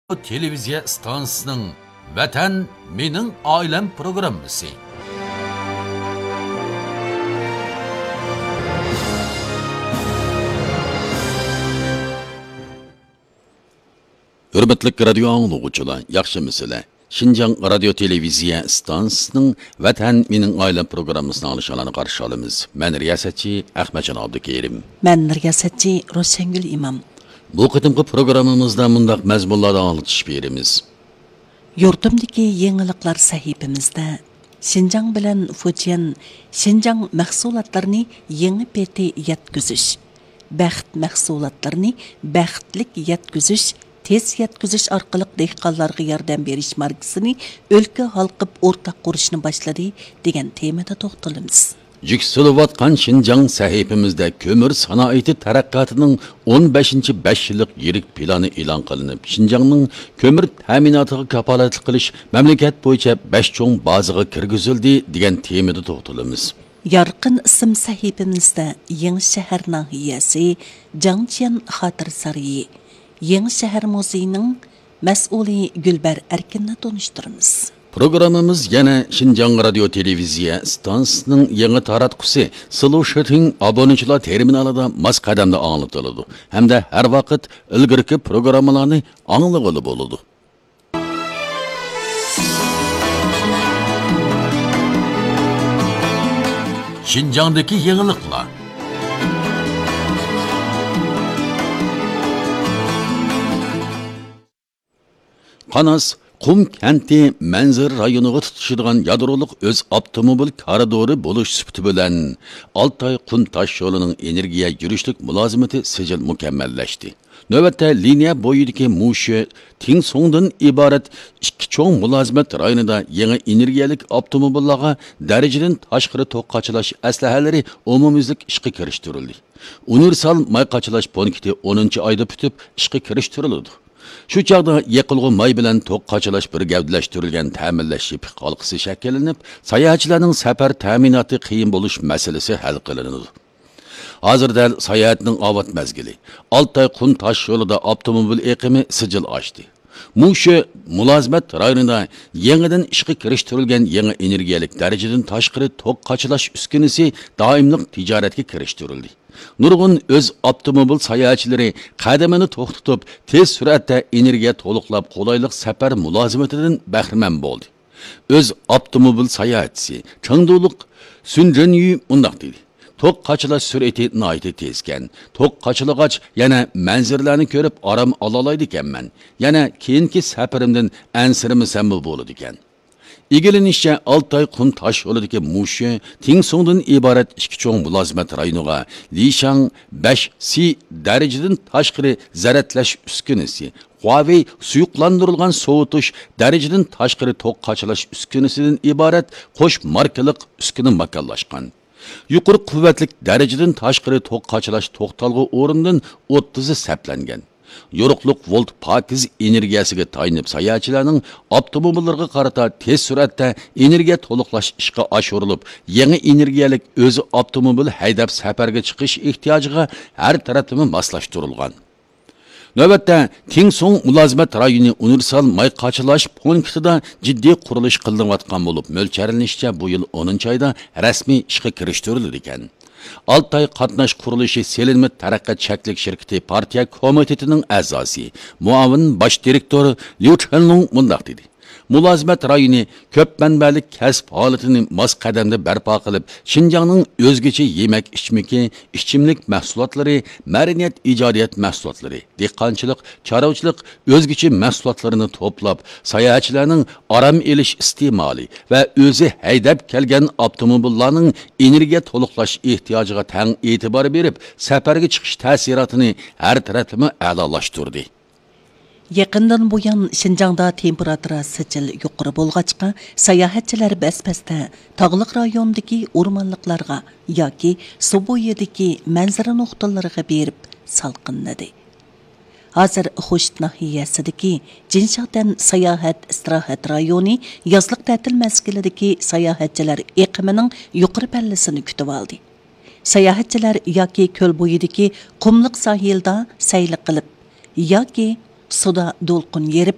Televiziya stansiyasining Vatan mening oilam programmasi. Hürmetli radio anglaguvchilar, yaxshimisizlar? Şinjan radio televiziya stansiyasining Vatan mening oilam programmasini olishlarni qarshi olamiz. Men riyosatchi Ahmadjon Abdukerim. Men riyosatchi Roshangul Imam. Bu qitimqi programmamizda mundaq mazmunlarni anglatish beramiz. Yurtimdagi yangiliklar sahifamizda Şinjan bilan Fujian Şinjan mahsulotlarini yangi peti yetkazish, baxt mahsulotlarini baxtlik yetkazish, tez yetkazish orqali dehqonlarga yordam berish markasini o'lka halqib o'rtaq qurishni boshladi degan temada to'xtalamiz. Yükselivatqan Şinjan sahifamizda kömür sanoati taraqqiyotining 15-5 yillik yirik plani e'lon qilinib, Şinjanning kömür ta'minotiga kafolatlik qilish mamlakat bo'yicha 5 cho'ng bazaga kirgizildi degan temada to'xtalamiz. Yorqin ism sahifamizda Yangi shahar nahiyasi Jangjian xotir saroyi, Yangi shahar muzeyining mas'uli Gulbar Erkinni tanishtiramiz. Programmamiz yana Şinjan radio televiziya stansiyasining yangi taratqusi Slow Shooting obunachilar terminalida mas qadamda anglatiladi hamda har vaqt ilgirki programmalarni anglag'ili bo'ladi. Şinjandagi yangiliklar. Qanas Qum kenti Manzir rayoniga tutuşadigan yadroliq o'z avtomobil koridori bo'lish sifati bilan Altay Qum tosh yo'lining energiya yurishlik mulozimati sijil mukammallashdi. Navbatda liniya bo'yidagi Mushu Tingsongdan iborat ikki cho'ng mulozimat rayonida yangi energiyalik avtomobillarga darajadan tashqari to'q qachilash aslahalari umumiylik ishga kirishtirildi. Universal may qachilash punkti 10-oyda bitib ishga kirishtirildi. Şu çağda yıqılğın may bilan toq qachilash bir gavdalashtirilgan ta'minlash yepik halqisi shakllanib, sayohatchilarning safar ta'minoti qiyin bo'lish masalasi hal qilinadi. Hozirda sayohatning avvat mazgili Altay Qum tosh yo'lida avtomobil eqimi sijil ochdi. Mushu mulozimat rayonida yangidan ishga kirishtirilgan yangi energiyalik darajadan tashqari toq qachilash uskunasi doimlik tijoratga kirishtirildi. Nurg'un o'z avtomobil sayohatchilari qadamini to'xtatib, tez suratda energiya to'liqlab qulaylik safar mulozimatidan bahramand bo'ldi. O'z avtomobil sayohatchisi Chengdulik Sunjinyu undaq dedi. Toq qachilash sur'ati nihoyatda tezkan. Toq qachilag'ach yana manzirlarni ko'rib orom ololaydi ekanman. Yana keyingi safarimdan ansirmasam bo'ladi ekan. İgilinishicha Altay Qum tosh yo'lidagi Mushu Tingsongdan iborat ikki cho'ng mulozimat rayoniga Lishang 5C darajadan tashqari zaratlash uskunasi, Huawei suyuqlantirilgan sovutish darajadan tashqari to'q qachilash uskunasidan iborat qo'sh markalik uskuna makonlashgan. Yuqori quvvatlik darajadan tashqari to'q qachilash to'xtalg'i o'rindan 30 saplangan. Yoruqluq volt pakiz energiyasiga tayinib sayohatchilarning avtomobillarga qarata tez suratda energiya to'liqlash ishga oshirilib, yangi energiyalik o'zi avtomobil haydab safarga chiqish ehtiyojiga har taraflama moslashtirilgan. Navbatda Tingsong mulozimat rayoni universal may qachilash punktida jiddiy qurilish qilinayotgan bo'lib, mo'ljallanishcha bu yil 10-oyda rasmiy ishga kirishtirildi ekan. Altay qatnash qurilishi Selinmet taraqqiyot shaklik shirkati partiya komitetining a'zosi, muavin bosh direktori Liu Chenlong mundaq dedi. Mulozimat rayoni ko'p manbalik kasb holatini mos qadamda barpo qilib, Şinjanning o'zgacha yemak ichmiki, ichimlik mahsulotlari, madaniyat ijodiyat mahsulotlari, dehqonchilik, chorvachilik o'zgacha mahsulotlarini to'plab, sayohatchilarning orom elish iste'moli va o'zi haydab kelgan avtomobillarning energiya to'liqlash ehtiyojiga tang e'tibor berib, safarga chiqish ta'sirotini har taraflama a'lolashtirdi. Yaqindan buyon Şinjanda temperatura sijil yuqori bo'lg'achqa, sayohatchilar bas-pasda tog'liq rayondagi o'rmonliqlarga yoki suv bo'yidagi manzara nuqtalariga berib salqinladi. Hozir Xo'sht nahiyasidagi Jinshadan sayohat istirohat rayoni yozliq ta'til mazgilidagi sayohatchilar eqimining yuqori pallasini kutib oldi. Sayohatchilar yoki ko'l bo'yidagi qumliq sahilda sayl qilib yoki suda do'lqin yerib